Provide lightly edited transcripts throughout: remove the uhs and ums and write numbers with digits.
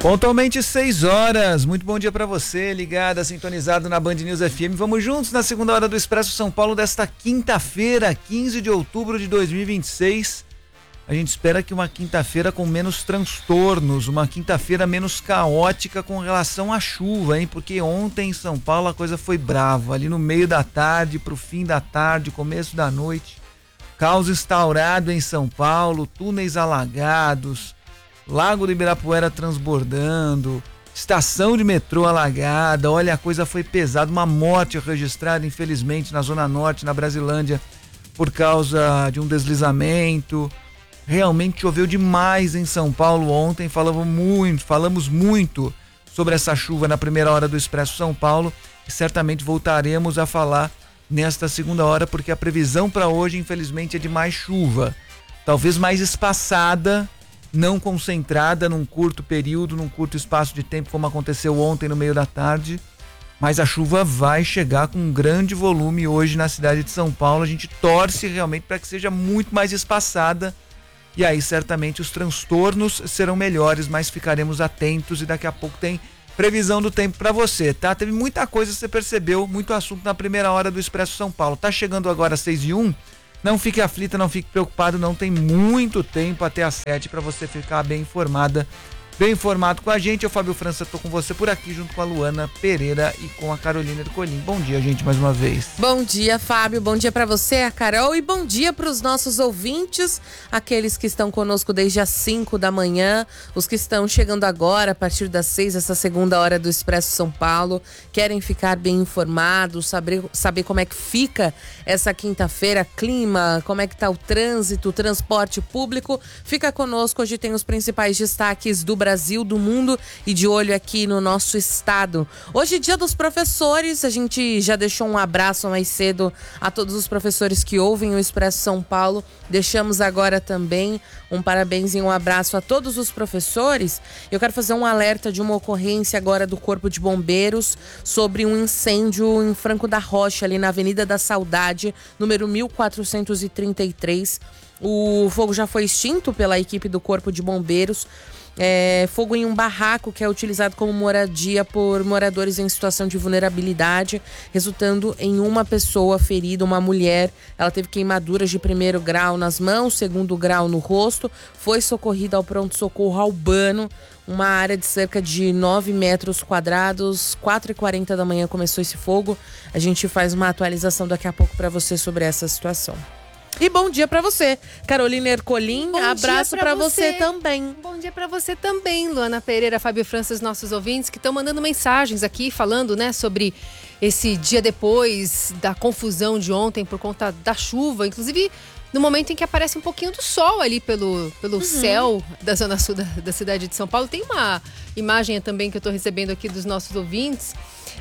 Pontualmente 6 horas, muito bom dia para você, ligada, sintonizado na Band News FM. Vamos juntos na segunda hora do Expresso São Paulo desta quinta-feira, 15 de outubro de 2026. A gente espera que uma quinta-feira com menos transtornos, uma quinta-feira menos caótica com relação à chuva, hein? Porque ontem em São Paulo a coisa foi brava, ali no meio da tarde, pro fim da tarde, começo da noite. Caos instaurado em São Paulo, túneis alagados, Lago do Ibirapuera transbordando, estação de metrô alagada. Olha, a coisa foi pesada, uma morte registrada infelizmente na Zona Norte, na Brasilândia, por causa de um deslizamento. Realmente choveu demais em São Paulo ontem, falamos muito sobre essa chuva na primeira hora do Expresso São Paulo e certamente voltaremos a falar nesta segunda hora, porque a previsão para hoje infelizmente é de mais chuva, talvez mais espaçada, não concentrada num curto período, num curto espaço de tempo, como aconteceu ontem no meio da tarde, mas a chuva vai chegar com um grande volume hoje na cidade de São Paulo. A gente torce realmente para que seja muito mais espaçada e aí certamente os transtornos serão melhores, mas ficaremos atentos e daqui a pouco tem previsão do tempo para você, tá? Teve muita coisa, você percebeu, muito assunto na primeira hora do Expresso São Paulo. Tá chegando agora às 6h01. Não fique aflita, não fique preocupado, não tem muito tempo até às 7 para você ficar bem informada, bem informado com a gente. Eu, Fábio França, tô com você por aqui junto com a Luana Pereira e com a Carolina Ercolim. Bom dia, gente, mais uma vez. Bom dia, Fábio, bom dia para você, a Carol, e bom dia para os nossos ouvintes, aqueles que estão conosco desde as 5 da manhã, os que estão chegando agora a partir das 6, essa segunda hora do Expresso São Paulo, querem ficar bem informados, saber como é que fica essa quinta-feira, clima, como é que tá o trânsito, o transporte público. Fica conosco, hoje tem os principais destaques do Brasil, do mundo e de olho aqui no nosso estado. Hoje, dia dos professores, a gente já deixou um abraço mais cedo a todos os professores que ouvem o Expresso São Paulo. Deixamos agora também um parabéns e um abraço a todos os professores. Eu quero fazer um alerta de uma ocorrência agora do Corpo de Bombeiros sobre um incêndio em Franco da Rocha, ali na Avenida da Saudade, número 1433. O fogo já foi extinto pela equipe do Corpo de Bombeiros. Fogo em um barraco que é utilizado como moradia por moradores em situação de vulnerabilidade, resultando em uma pessoa ferida, uma mulher. Ela teve queimaduras de 1º grau nas mãos, 2º grau no rosto, foi socorrida ao pronto-socorro Albano, uma área de cerca de 9 metros quadrados. 4h40 da manhã começou esse fogo. A gente faz uma atualização daqui a pouco para você sobre essa situação. E bom dia pra você, Carolina Ercolim, abraço pra você também. Bom dia pra você também, Luana Pereira, Fábio França, os nossos ouvintes que estão mandando mensagens aqui, falando, né, sobre esse dia depois da confusão de ontem por conta da chuva, inclusive no momento em que aparece um pouquinho do sol ali pelo céu da zona sul da cidade de São Paulo. Tem uma imagem também que eu tô recebendo aqui dos nossos ouvintes.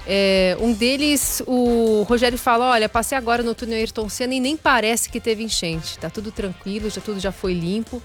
Um deles, o Rogério fala: olha, passei agora no túnel Ayrton Senna e nem parece que teve enchente, tá tudo tranquilo, tudo já foi limpo,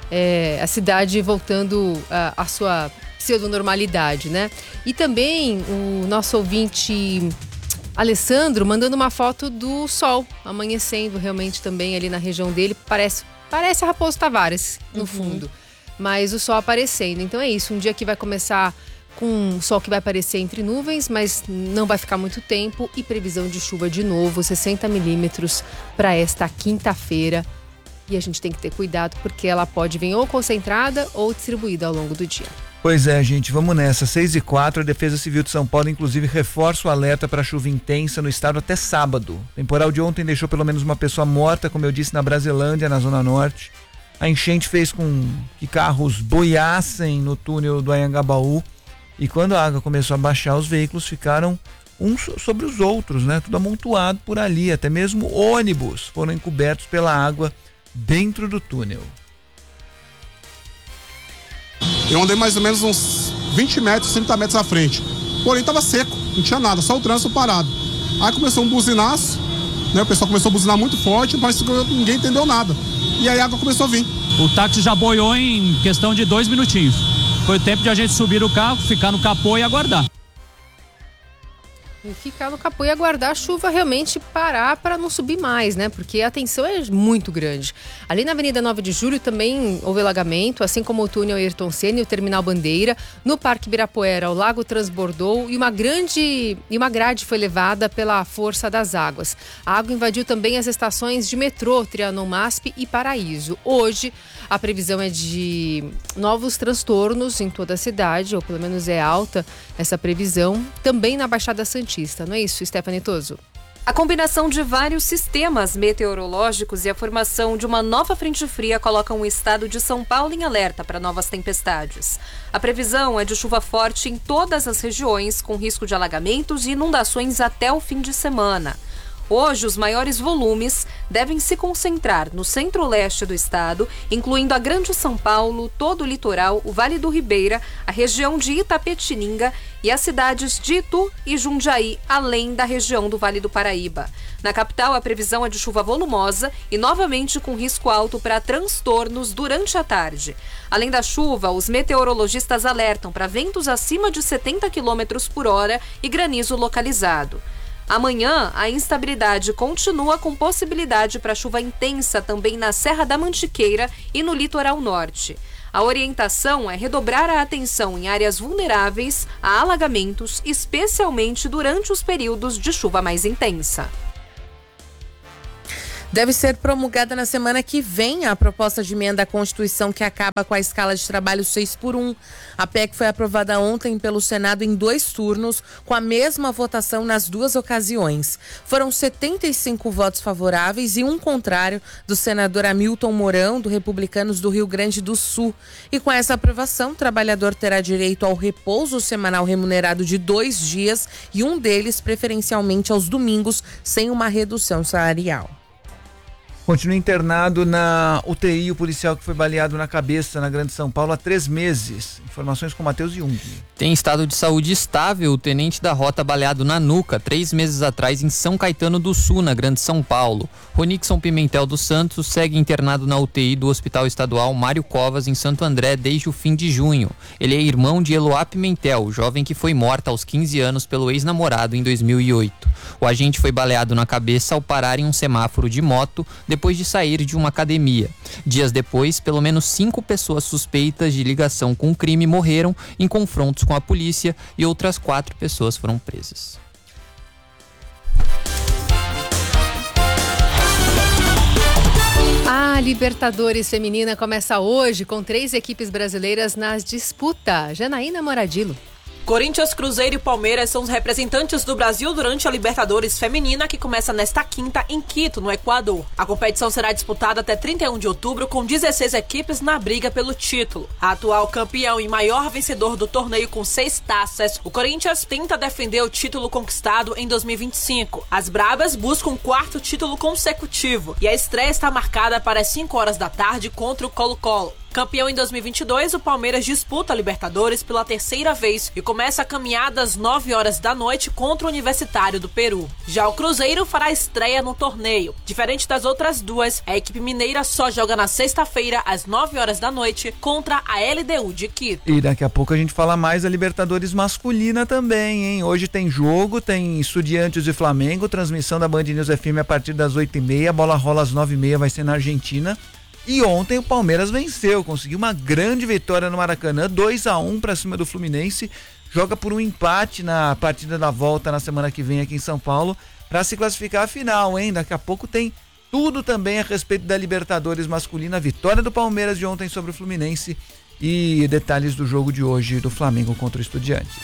a cidade voltando à sua pseudonormalidade, né? E também o nosso ouvinte Alessandro mandando uma foto do sol amanhecendo realmente também ali na região dele, parece a Raposo Tavares no fundo, mas o sol aparecendo. Então é isso, um dia que vai começar com um sol que vai aparecer entre nuvens, mas não vai ficar muito tempo, e previsão de chuva de novo, 60 milímetros para esta quinta-feira. E a gente tem que ter cuidado porque ela pode vir ou concentrada ou distribuída ao longo do dia. Pois é, gente, vamos nessa. 6h04, a Defesa Civil de São Paulo inclusive reforça o alerta para chuva intensa no estado até sábado. O temporal de ontem deixou pelo menos uma pessoa morta, como eu disse, na Brasilândia, na Zona Norte. A enchente fez com que carros boiassem no túnel do Anhangabaú. E quando a água começou a baixar, os veículos ficaram uns sobre os outros, né? Tudo amontoado por ali, até mesmo ônibus foram encobertos pela água dentro do túnel. Eu andei mais ou menos uns 20 metros, 30 metros à frente. Porém, estava seco, não tinha nada, só o trânsito parado. Aí começou um buzinaço, né? O pessoal começou a buzinar muito forte, mas ninguém entendeu nada. E aí a água começou a vir. O táxi já boiou em questão de 2 minutinhos. Foi o tempo de a gente subir o carro, ficar no capô e aguardar. E ficar no capô e aguardar a chuva realmente parar para não subir mais, né? Porque a tensão é muito grande. Ali na Avenida 9 de Julho também houve alagamento, assim como o túnel Ayrton Senna e o Terminal Bandeira. No Parque Ibirapuera, o lago transbordou e uma grade foi levada pela força das águas. A água invadiu também as estações de metrô, Trianon MASP e Paraíso. Hoje, a previsão é de novos transtornos em toda a cidade, ou pelo menos é alta essa previsão, também na Baixada Santista. Não é isso, Stephanie Toso? A combinação de vários sistemas meteorológicos e a formação de uma nova frente fria colocam o estado de São Paulo em alerta para novas tempestades. A previsão é de chuva forte em todas as regiões, com risco de alagamentos e inundações até o fim de semana. Hoje, os maiores volumes devem se concentrar no centro-leste do estado, incluindo a Grande São Paulo, todo o litoral, o Vale do Ribeira, a região de Itapetininga e as cidades de Itu e Jundiaí, além da região do Vale do Paraíba. Na capital, a previsão é de chuva volumosa e novamente com risco alto para transtornos durante a tarde. Além da chuva, os meteorologistas alertam para ventos acima de 70 km por hora e granizo localizado. Amanhã, a instabilidade continua com possibilidade para chuva intensa também na Serra da Mantiqueira e no litoral norte. A orientação é redobrar a atenção em áreas vulneráveis a alagamentos, especialmente durante os períodos de chuva mais intensa. Deve ser promulgada na semana que vem a proposta de emenda à Constituição que acaba com a escala de trabalho 6x1. A PEC foi aprovada ontem pelo Senado em 2 turnos, com a mesma votação nas 2 ocasiões. Foram 75 votos favoráveis e 1 contrário do senador Hamilton Mourão, do Republicanos do Rio Grande do Sul. E com essa aprovação, o trabalhador terá direito ao repouso semanal remunerado de 2 dias e um deles preferencialmente aos domingos, sem uma redução salarial. Continua internado na UTI o policial que foi baleado na cabeça na Grande São Paulo há 3 meses. Informações com Matheus Jung. Tem estado de saúde estável o tenente da rota baleado na nuca 3 meses atrás em São Caetano do Sul, na Grande São Paulo. Ronixon Pimentel dos Santos segue internado na UTI do Hospital Estadual Mário Covas, em Santo André, desde o fim de junho. Ele é irmão de Eloá Pimentel, jovem que foi morta aos 15 anos pelo ex-namorado em 2008. O agente foi baleado na cabeça ao parar em um semáforo de moto depois de sair de uma academia. Dias depois, pelo menos 5 pessoas suspeitas de ligação com o crime morreram em confrontos com a polícia e outras 4 pessoas foram presas. A Libertadores Feminina começa hoje com 3 equipes brasileiras nas disputas. Janaína Moradillo. Corinthians, Cruzeiro e Palmeiras são os representantes do Brasil durante a Libertadores Feminina, que começa nesta quinta em Quito, no Equador. A competição será disputada até 31 de outubro, com 16 equipes na briga pelo título. A atual campeão e maior vencedor do torneio com 6 taças, o Corinthians tenta defender o título conquistado em 2025. As Brabas buscam um 4º título consecutivo e a estreia está marcada para as 5 horas da tarde contra o Colo-Colo. Campeão em 2022, o Palmeiras disputa a Libertadores pela 3ª vez e começa a caminhada às 9 horas da noite contra o Universitário do Peru. Já o Cruzeiro fará estreia no torneio. Diferente das outras 2, a equipe mineira só joga na sexta-feira às 9 horas da noite contra a LDU de Quito. E daqui a pouco a gente fala mais da Libertadores masculina também, hein? Hoje tem jogo, tem Estudiantes e Flamengo, transmissão da Band News FM a partir das 8h30, a bola rola às 9h30, vai ser na Argentina. E ontem o Palmeiras venceu, conseguiu uma grande vitória no Maracanã, 2-1 para cima do Fluminense, joga por um empate na partida da volta na semana que vem aqui em São Paulo, para se classificar à final, hein? Daqui a pouco tem tudo também a respeito da Libertadores masculina, a vitória do Palmeiras de ontem sobre o Fluminense e detalhes do jogo de hoje do Flamengo contra o Estudiantes.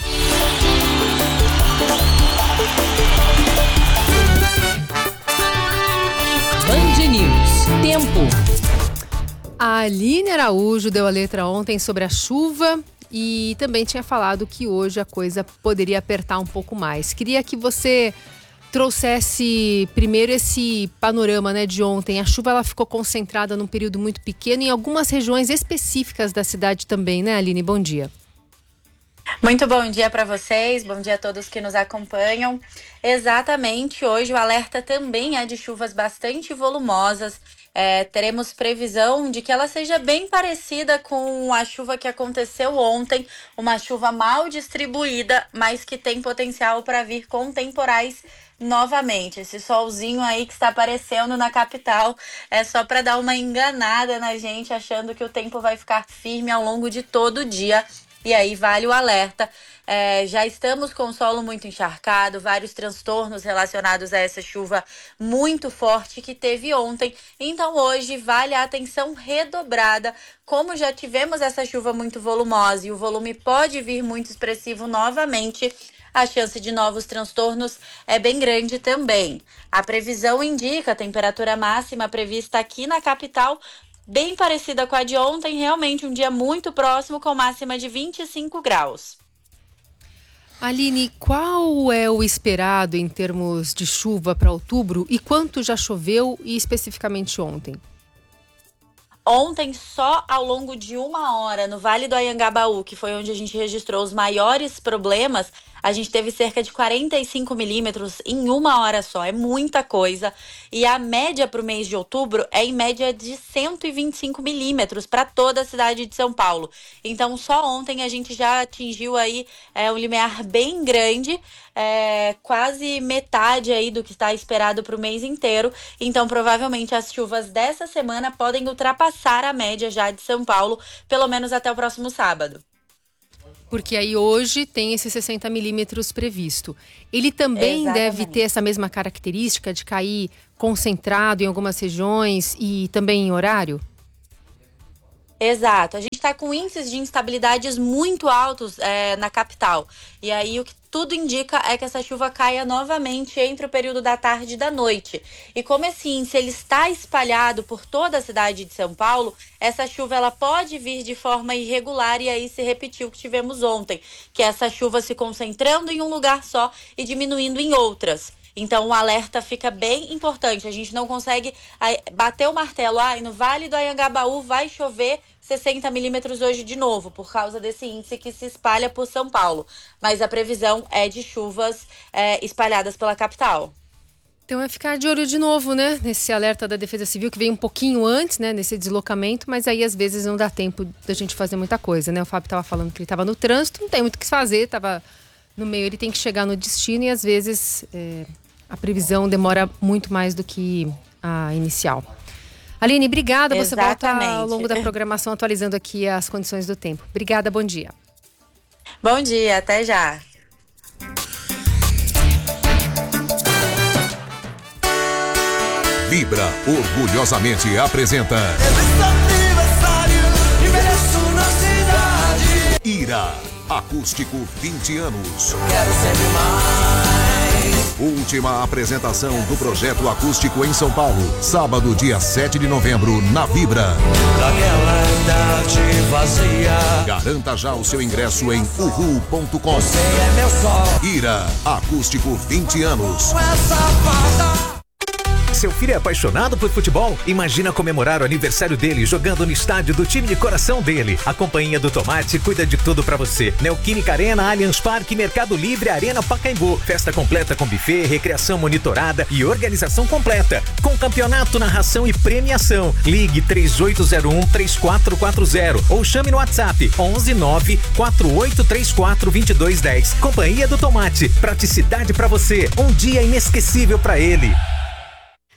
Band News. Tempo. A Aline Araújo deu a letra ontem sobre a chuva e também tinha falado que hoje a coisa poderia apertar um pouco mais. Queria que você trouxesse primeiro esse panorama, né, de ontem. A chuva ela ficou concentrada num período muito pequeno em algumas regiões específicas da cidade também, né, Aline? Bom dia. Muito bom dia para vocês, bom dia a todos que nos acompanham. Exatamente, hoje o alerta também é de chuvas bastante volumosas teremos previsão de que ela seja bem parecida com a chuva que aconteceu ontem, uma chuva mal distribuída, mas que tem potencial para vir com temporais novamente. Esse solzinho aí que está aparecendo na capital é só para dar uma enganada na gente, achando que o tempo vai ficar firme ao longo de todo o dia. E aí vale o alerta. Já estamos com o solo muito encharcado, vários transtornos relacionados a essa chuva muito forte que teve ontem. Então hoje vale a atenção redobrada. Como já tivemos essa chuva muito volumosa e o volume pode vir muito expressivo novamente, a chance de novos transtornos é bem grande também. A previsão indica a temperatura máxima prevista aqui na capital bem parecida com a de ontem, realmente um dia muito próximo, com máxima de 25 graus. Aline, qual é o esperado em termos de chuva para outubro e quanto já choveu e especificamente ontem? Ontem, só ao longo de 1 hora, no Vale do Anhangabaú, que foi onde a gente registrou os maiores problemas, a gente teve cerca de 45 milímetros em 1 hora só. É muita coisa. E a média para o mês de outubro é em média de 125 milímetros para toda a cidade de São Paulo. Então, só ontem a gente já atingiu aí um limiar bem grande, quase metade aí do que está esperado para o mês inteiro. Então, provavelmente as chuvas dessa semana podem ultrapassar a média já de São Paulo, pelo menos até o próximo sábado. Porque aí hoje tem esses 60 milímetros previsto. Ele também deve ter essa mesma característica de cair concentrado em algumas regiões e também em horário? Exato. A gente está com índices de instabilidades muito altos na capital. E aí o que tudo indica é que essa chuva caia novamente entre o período da tarde e da noite. E como esse índice ele está espalhado por toda a cidade de São Paulo, essa chuva ela pode vir de forma irregular e aí se repetir o que tivemos ontem, que é essa chuva se concentrando em um lugar só e diminuindo em outras. Então o alerta fica bem importante. A gente não consegue bater o martelo. No Vale do Anhangabaú vai chover 60 milímetros hoje de novo, por causa desse índice que se espalha por São Paulo. Mas a previsão é de chuvas espalhadas pela capital. Então é ficar de olho de novo, né? Nesse alerta da Defesa Civil, que veio um pouquinho antes, né? Nesse deslocamento, mas aí às vezes não dá tempo da gente fazer muita coisa, né? O Fábio estava falando que ele estava no trânsito, não tem muito o que fazer, estava no meio, ele tem que chegar no destino e às vezes a previsão demora muito mais do que a inicial. Aline, obrigada. Você volta ao longo da programação atualizando aqui as condições do tempo. Obrigada, bom dia. Bom dia, até já. Vibra orgulhosamente apresenta Ira, acústico 20 anos. Quero sempre mais. Última apresentação do projeto acústico em São Paulo, sábado, dia 7 de novembro, na Vibra. Daquela idade vazia. Garanta já o seu ingresso em uhu.com. Você é meu sol. Ira, acústico 20 anos. Seu filho é apaixonado por futebol? Imagina comemorar o aniversário dele jogando no estádio do time de coração dele. A Companhia do Tomate cuida de tudo pra você. Neoquímica Arena, Allianz Parque, Mercado Livre, Arena Pacaembu. Festa completa com buffet, recreação monitorada e organização completa. Com campeonato, narração e premiação. Ligue 3801-3440 ou chame no WhatsApp 119-4834-2210. Companhia do Tomate. Praticidade pra você. Um dia inesquecível pra ele.